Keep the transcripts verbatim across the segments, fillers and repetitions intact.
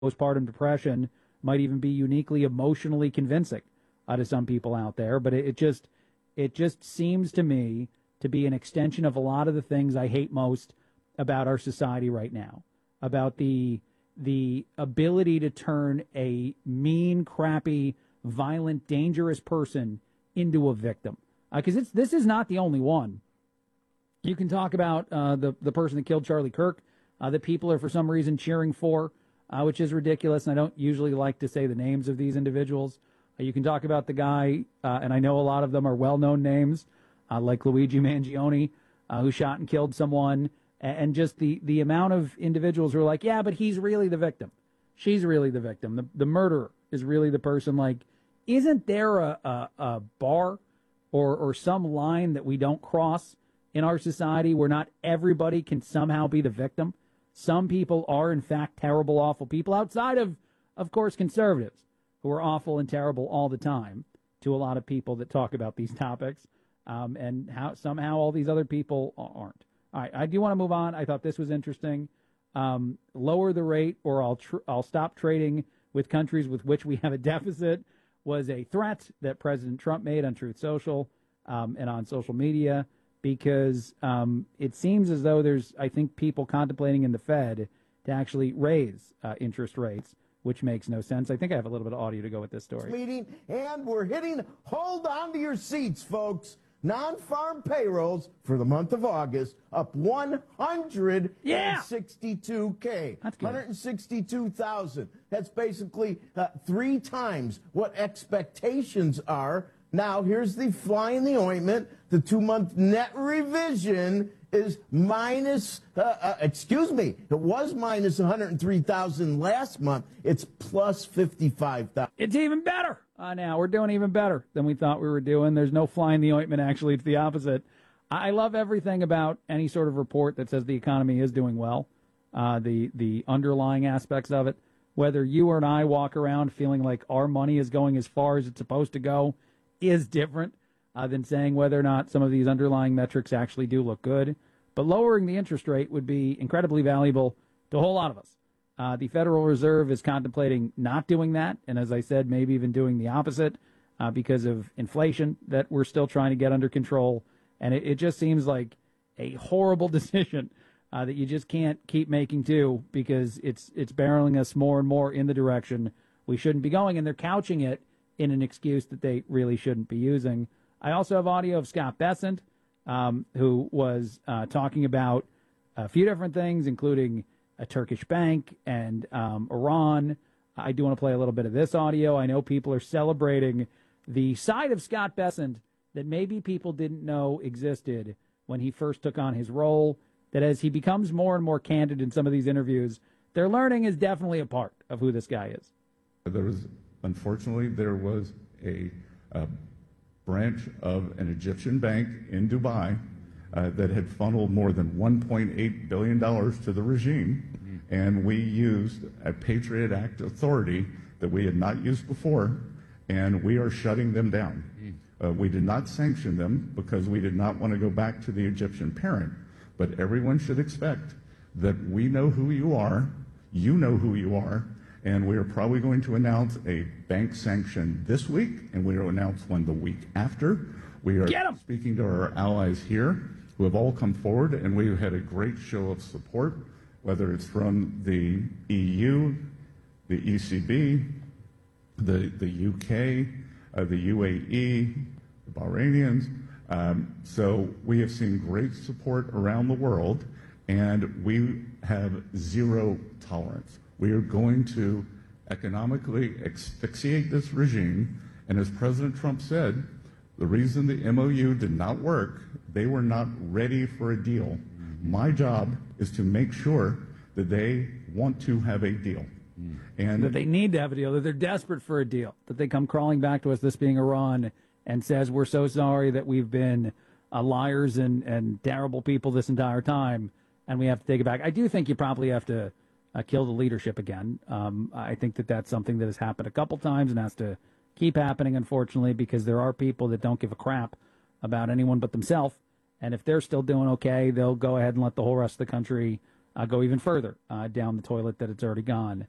postpartum depression might even be uniquely emotionally convincing uh, to some people out there. But it, it just it just seems to me to be an extension of a lot of the things I hate most about our society right now, about the the ability to turn a mean, crappy, violent, dangerous person into a victim. Because uh, it's this is not the only one. You can talk about uh, the the person that killed Charlie Kirk, uh, that people are for some reason cheering for, uh, which is ridiculous. And I don't usually like to say the names of these individuals. Uh, you can talk about the guy, uh, and I know a lot of them are well-known names, uh, like Luigi Mangione, uh, who shot and killed someone, and, and just the, the amount of individuals who are like, yeah, but he's really the victim. She's really the victim. The, the murderer is really the person. Like, isn't there a, a, a bar or, or some line that we don't cross in our society where not everybody can somehow be the victim? Some people are, in fact, terrible, awful people outside of, of course, conservatives who are awful and terrible all the time to a lot of people that talk about these topics, um, and how somehow all these other people aren't. All right, I do want to move on. I thought this was interesting. Um, lower the rate or I'll tr- I'll stop trading with countries with which we have a deficit was a threat that President Trump made on Truth Social um, and on social media, because um, it seems as though there's, I think, people contemplating in the Fed to actually raise uh, interest rates, which makes no sense. I think I have a little bit of audio to go with this story. Meeting, and we're hitting, hold on to your seats, folks. Non-farm payrolls for the month of August up one hundred sixty-two K. That's good. one hundred sixty-two thousand. That's basically uh, three times what expectations are. Now, here's the fly in the ointment. The two-month net revision is minus, uh, uh, excuse me, it was minus one hundred three thousand last month. It's plus fifty-five thousand. It's even better. Uh, now, we're doing even better than we thought we were doing. There's no fly in the ointment, actually. It's the opposite. I love everything about any sort of report that says the economy is doing well, uh, the, the underlying aspects of it. Whether you or I walk around feeling like our money is going as far as it's supposed to go is different uh, than saying whether or not some of these underlying metrics actually do look good. But lowering the interest rate would be incredibly valuable to a whole lot of us. Uh, the Federal Reserve is contemplating not doing that, and as I said, maybe even doing the opposite uh, because of inflation that we're still trying to get under control. And it, it just seems like a horrible decision uh, that you just can't keep making too, because it's it's barreling us more and more in the direction we shouldn't be going, and they're couching it in an excuse that they really shouldn't be using. I also have audio of Scott Bessent, um, who was uh, talking about a few different things, including a Turkish bank and um, Iran. I do want to play a little bit of this audio. I know people are celebrating the side of Scott Bessent that maybe people didn't know existed when he first took on his role, that as he becomes more and more candid in some of these interviews, they're learning is definitely a part of who this guy is. There was, unfortunately, there was a, a branch of an Egyptian bank in Dubai uh, that had funneled more than one point eight billion dollars to the regime, mm-hmm. and we used a Patriot Act authority that we had not used before, and we are shutting them down. Mm-hmm. Uh, we did not sanction them because we did not want to go back to the Egyptian parent, but everyone should expect that we know who you are, you know who you are, and we are probably going to announce a bank sanction this week, and we will announce one the week after. We are speaking to our allies here who have all come forward, and we've had a great show of support, whether it's from the E U, the E C B, the, the U K, uh, the U A E, the Bahrainians. Um, so we have seen great support around the world, and we have zero tolerance. We are going to economically asphyxiate this regime, and as President Trump said, the reason the M O U did not work, they were not ready for a deal. Mm-hmm. My job is to make sure that they want to have a deal. Mm. And that they need to have a deal, that they're desperate for a deal, that they come crawling back to us, this being Iran, and says, we're so sorry that we've been uh, liars and, and terrible people this entire time, and we have to take it back. I do think you probably have to uh, kill the leadership again. Um, I think that that's something that has happened a couple times and has to keep happening, unfortunately, because there are people that don't give a crap about anyone but themselves. And if they're still doing okay, they'll go ahead and let the whole rest of the country uh, go even further uh, down the toilet that it's already gone.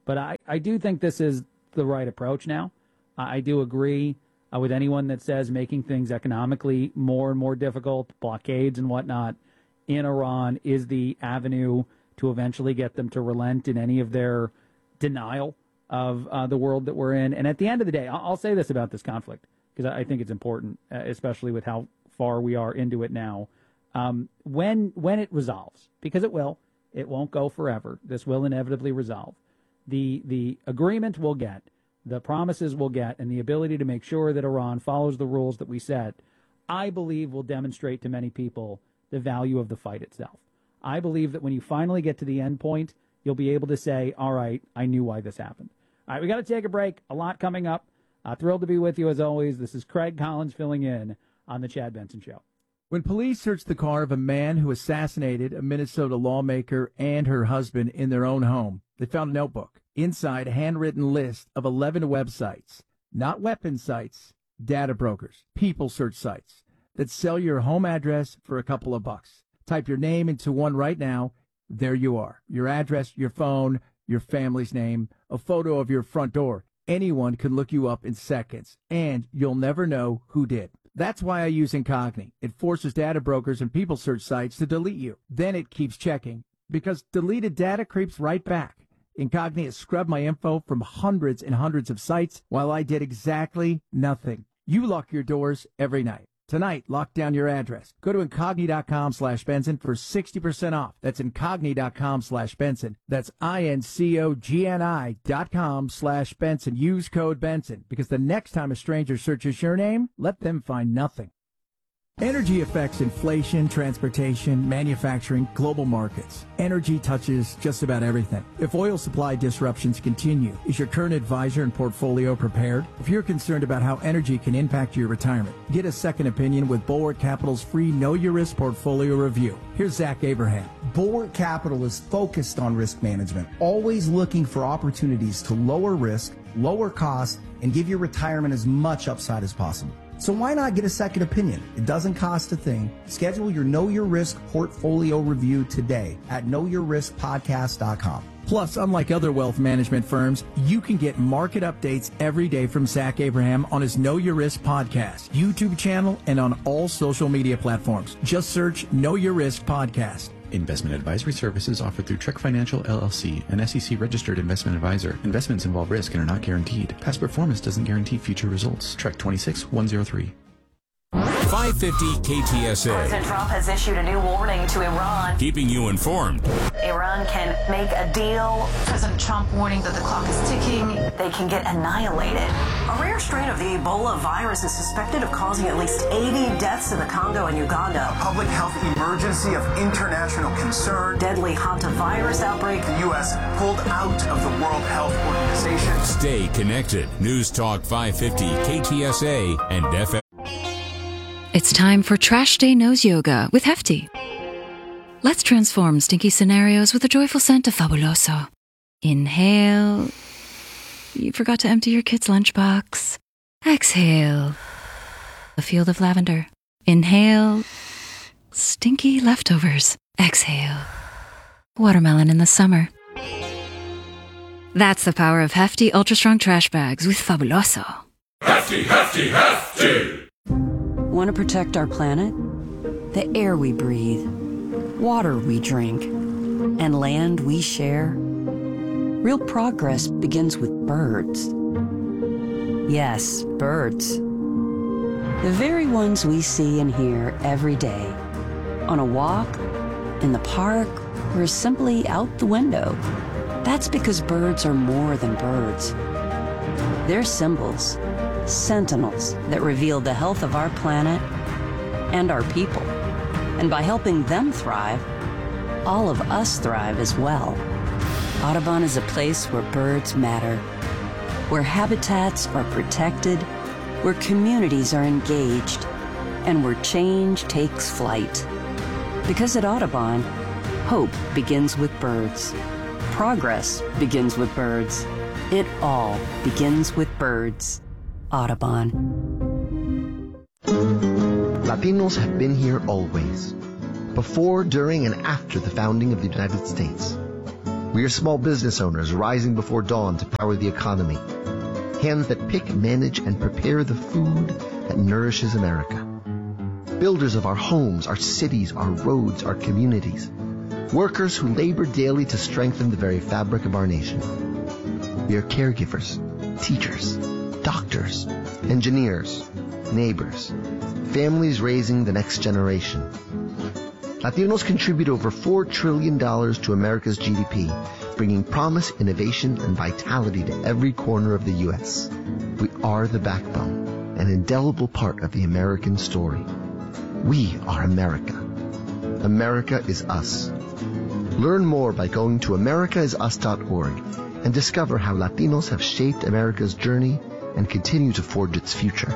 But I, I do think this is the right approach now. I, I do agree uh, with anyone that says making things economically more and more difficult, blockades and whatnot in Iran is the avenue to eventually get them to relent in any of their denial of uh, the world that we're in. And at the end of the day, I'll, I'll say this about this conflict, because I, I think it's important, uh, especially with how far we are into it now. Um, when when it resolves, because it will, it won't go forever. This will inevitably resolve. The the agreement we'll get, the promises we'll get, and the ability to make sure that Iran follows the rules that we set, I believe will demonstrate to many people the value of the fight itself. I believe that when you finally get to the end point, you'll be able to say, all right, I knew why this happened. All right, we got to take a break. A lot coming up. Uh, thrilled to be with you as always. This is Craig Collins filling in on The Chad Benson Show. When police searched the car of a man who assassinated a Minnesota lawmaker and her husband in their own home, they found a notebook. Inside, a handwritten list of eleven websites, not weapon sites, data brokers, people search sites that sell your home address for a couple of bucks. Type your name into one right now. There you are. Your address, your phone, your family's name, a photo of your front door. Anyone can look you up in seconds, and you'll never know who did. That's why I use Incogni. It forces data brokers and people search sites to delete you. Then it keeps checking, because deleted data creeps right back. Incogni has scrubbed my info from hundreds and hundreds of sites while I did exactly nothing. You lock your doors every night. Tonight, lock down your address. Go to Incogni.com slash Benson for sixty percent off. That's Incogni.com slash Benson. That's I-N-C-O-G-N-I dot com slash Benson. Use code Benson, because the next time a stranger searches your name, let them find nothing. Energy affects inflation, transportation, manufacturing, global markets. Energy touches just about everything. If oil supply disruptions continue, is your current advisor and portfolio prepared? If you're concerned about how energy can impact your retirement, get a second opinion with Bulwark Capital's free Know Your Risk portfolio review. Here's Zach Abraham. Bulwark Capital is focused on risk management, always looking for opportunities to lower risk, lower costs, and give your retirement as much upside as possible. So why not get a second opinion? It doesn't cost a thing. Schedule your Know Your Risk portfolio review today at know your risk podcast dot com. Plus, unlike other wealth management firms, you can get market updates every day from Zach Abraham on his Know Your Risk podcast, YouTube channel, and on all social media platforms. Just search Know Your Risk Podcast. Investment advisory services offered through Trek Financial, L L C, an S E C-registered investment advisor. Investments involve risk and are not guaranteed. Past performance doesn't guarantee future results. Trek twenty-six one oh three. five fifty K T S A. President Trump has issued a new warning to Iran. Keeping you informed. Iran can make a deal. President Trump warning that the clock is ticking. They can get annihilated. A rare strain of the Ebola virus is suspected of causing at least eighty deaths in the Congo and Uganda. A public health emergency of international concern. Deadly hantavirus outbreak. The U S pulled out of the World Health Organization. Stay connected. News Talk five fifty K T S A and F M. It's time for Trash Day Nose Yoga with Hefty. Let's transform stinky scenarios with a joyful scent of Fabuloso. Inhale. You forgot to empty your kid's lunchbox. Exhale. A field of lavender. Inhale. Stinky leftovers. Exhale. Watermelon in the summer. That's the power of Hefty Ultra Strong Trash Bags with Fabuloso. Hefty, hefty, hefty! Want to protect our planet? The air we breathe, water we drink, and land we share? Real progress begins with birds. Yes, birds. The very ones we see and hear every day. On a walk, in the park, or simply out the window. That's because birds are more than birds. They're symbols. Sentinels that reveal the health of our planet and our people. And by helping them thrive, all of us thrive as well. Audubon is a place where birds matter, where habitats are protected, where communities are engaged, and where change takes flight. Because at Audubon, hope begins with birds. Progress begins with birds. It all begins with birds. Audubon. Latinos have been here always, before, during, and after the founding of the United States. We are small business owners rising before dawn to power the economy. Hands that pick, manage, and prepare the food that nourishes America. Builders of our homes, our cities, our roads, our communities. Workers who labor daily to strengthen the very fabric of our nation. We are caregivers, teachers, doctors, engineers, neighbors, families raising the next generation. Latinos contribute over four trillion dollars to America's G D P, bringing promise, innovation, and vitality to every corner of the U S. We are the backbone, an indelible part of the American story. We are America. America is us. Learn more by going to america is us dot org and discover how Latinos have shaped America's journey and continue to forge its future.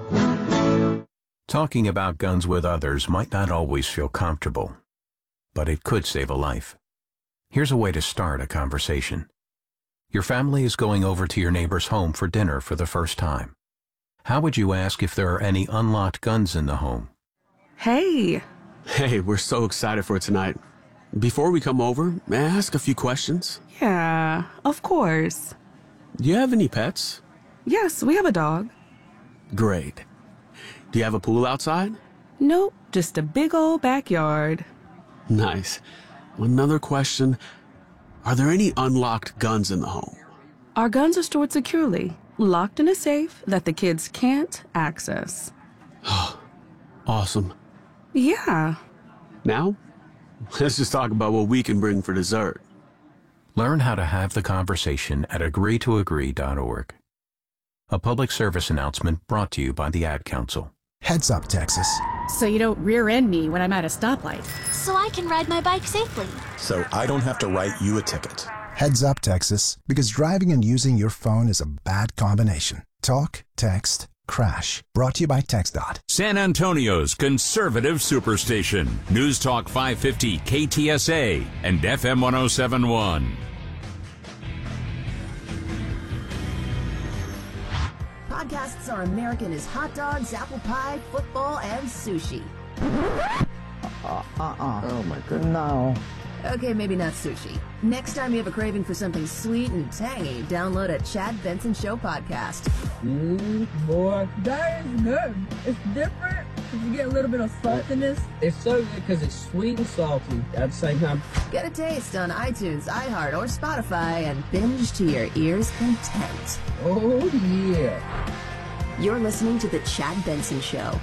Talking about guns with others might not always feel comfortable, but it could save a life. Here's a way to start a conversation. Your family is going over to your neighbor's home for dinner for the first time. How would you ask if there are any unlocked guns in the home? Hey. Hey, we're so excited for tonight. Before we come over, may I ask a few questions? Yeah, of course. Do you have any pets? Yes, we have a dog. Great. Do you have a pool outside? Nope, just a big old backyard. Nice. Another question. Are there any unlocked guns in the home? Our guns are stored securely, locked in a safe that the kids can't access. Awesome. Yeah. Now, let's just talk about what we can bring for dessert. Learn how to have the conversation at agree to agree dot org. A public service announcement brought to you by the Ad Council. Heads up, Texas. So you don't rear end me when I'm at a stoplight. So I can ride my bike safely. So I don't have to write you a ticket. Heads up, Texas, because driving and using your phone is a bad combination. Talk, text, crash. Brought to you by TxDOT. San Antonio's conservative superstation. News Talk five fifty K T S A and F M one oh seven point one. Podcasts are American as hot dogs, apple pie, football, and sushi. Uh, uh-uh. Oh, my goodness. No. Okay, maybe not sushi. Next time you have a craving for something sweet and tangy, download a Chad Benson Show podcast. Mmm, boy, that is good. It's different because you get a little bit of saltiness. It's so good because it's sweet and salty at the same time. Get a taste on iTunes, iHeart, or Spotify and binge to your ear's content. Oh, yeah. You're listening to The Chad Benson Show.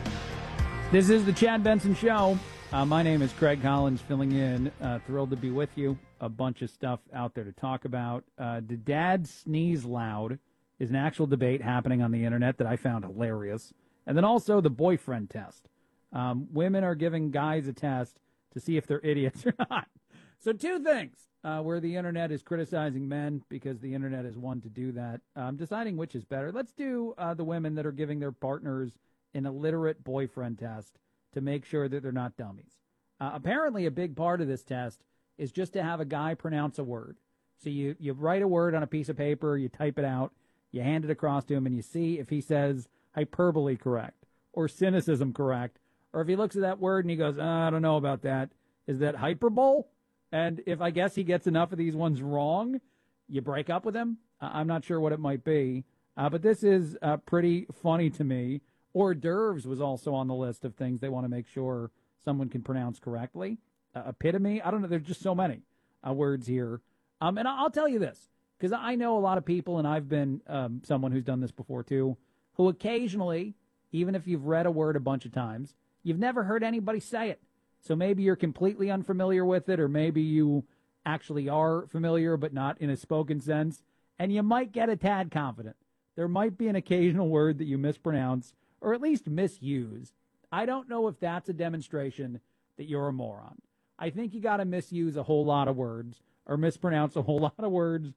This is The Chad Benson Show. Uh, my name is Craig Collins, filling in. Uh, thrilled to be with you. A bunch of stuff out there to talk about. Uh, did dad sneeze loud is an actual debate happening on the internet that I found hilarious. And then also the boyfriend test. Um, women are giving guys a test to see if they're idiots or not. So two things uh, where the internet is criticizing men because the internet is one to do that. Um, deciding which is better. Let's do uh, the women that are giving their partners an illiterate boyfriend test to make sure that they're not dummies. Uh, apparently, a big part of this test is just to have a guy pronounce a word. So you, you write a word on a piece of paper, you type it out, you hand it across to him, and you see if he says hyperbole correct or cynicism correct, or if he looks at that word and he goes, oh, I don't know about that. Is that hyperbole? And if I guess he gets enough of these ones wrong, you break up with him. Uh, I'm not sure what it might be. Uh, but this is uh, pretty funny to me. Hors d'oeuvres was also on the list of things they want to make sure someone can pronounce correctly. Uh, epitome, I don't know. There's just so many uh, words here. Um, and I'll tell you this, because I know a lot of people, and I've been um, someone who's done this before too, who occasionally, even if you've read a word a bunch of times, you've never heard anybody say it. So maybe you're completely unfamiliar with it, or maybe you actually are familiar, but not in a spoken sense. And you might get a tad confident. There might be an occasional word that you mispronounce, or at least misuse. I don't know if that's a demonstration that you're a moron. I think you got to misuse a whole lot of words or mispronounce a whole lot of words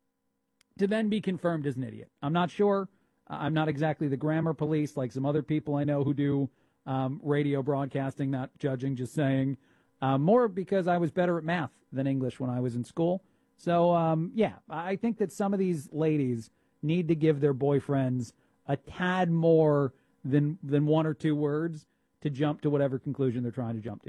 to then be confirmed as an idiot. I'm not sure. I'm not exactly the grammar police like some other people I know who do um, radio broadcasting, not judging, just saying. Uh, more because I was better at math than English when I was in school. So, um, yeah, I think that some of these ladies need to give their boyfriends a tad more than than one or two words to jump to whatever conclusion they're trying to jump to.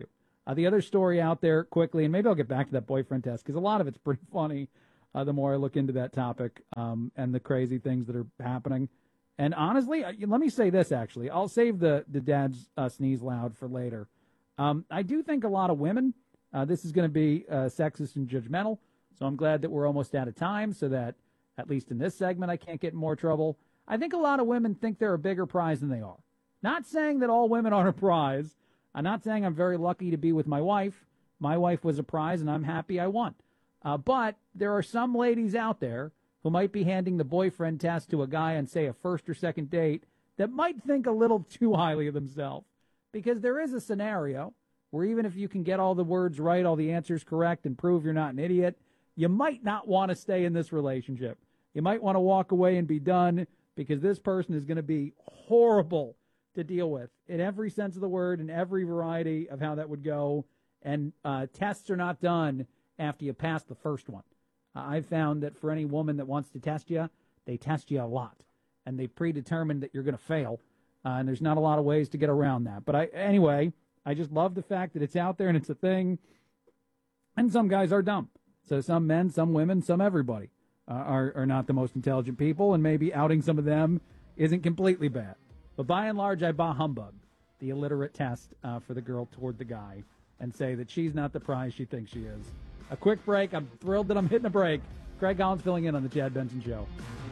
Uh, the other story out there quickly, and maybe I'll get back to that boyfriend test because a lot of it's pretty funny uh, the more I look into that topic um, and the crazy things that are happening. And honestly, uh, let me say this, actually. I'll save the, the dad's uh, sneeze loud for later. Um, I do think a lot of women, uh, this is going to be uh, sexist and judgmental, so I'm glad that we're almost out of time so that, at least in this segment, I can't get in more trouble. I think a lot of women think they're a bigger prize than they are. Not saying that all women are a prize. I'm not saying I'm very lucky to be with my wife. My wife was a prize, and I'm happy I won. Uh, but there are some ladies out there who might be handing the boyfriend test to a guy on, say, a first or second date that might think a little too highly of themselves. Because there is a scenario where even if you can get all the words right, all the answers correct, and prove you're not an idiot, you might not want to stay in this relationship. You might want to walk away and be done because this person is going to be horrible to deal with in every sense of the word, in every variety of how that would go. And uh, tests are not done after you pass the first one. Uh, I've found that for any woman that wants to test you, they test you a lot. And they predetermine that you're going to fail. Uh, and there's not a lot of ways to get around that. But I, anyway, I just love the fact that it's out there and it's a thing. And some guys are dumb. So some men, some women, some everybody uh, are, are not the most intelligent people. And maybe outing some of them isn't completely bad. But by and large, I bah humbug the illiterate test uh, for the girl toward the guy and say that she's not the prize she thinks she is. A quick break. I'm thrilled that I'm hitting a break. Craig Collins filling in on the Chad Benson Show.